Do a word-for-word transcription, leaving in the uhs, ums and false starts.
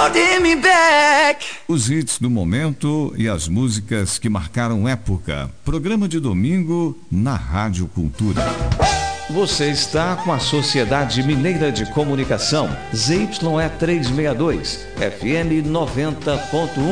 holding me back. Os hits do momento e as músicas que marcaram época. Programa de domingo na Rádio Cultura. Você está com a Sociedade Mineira de Comunicação, Z Y E trezentos e sessenta e dois, F M noventa ponto um.